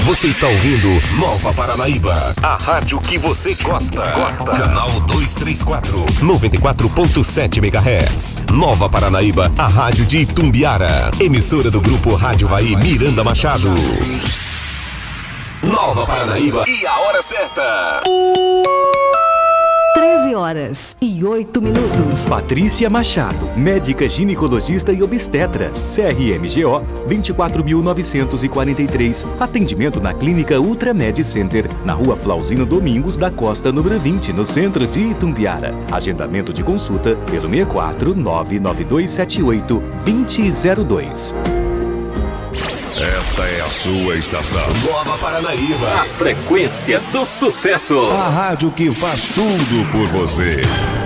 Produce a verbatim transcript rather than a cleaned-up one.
Você está ouvindo Nova Paranaíba, a rádio que você gosta. Gosta. Canal duzentos e trinta e quatro, noventa e quatro ponto sete megahertz. Nova Paranaíba, a rádio de Itumbiara. Emissora do grupo Rádio Vai Miranda Machado. Nova Paranaíba e a hora certa. treze horas e oito minutos. Patrícia Machado, médica ginecologista e obstetra, C R M G O vinte e quatro mil novecentos e quarenta e três. Atendimento na Clínica Ultramed Center, na Rua Flauzino Domingos da Costa, número vinte, no centro de Itumbiara. Agendamento de consulta pelo seis quatro nove nove dois sete oito dois zero zero dois. Esta é a sua estação. Nova Paranaíba. A frequência do sucesso. A rádio que faz tudo por você.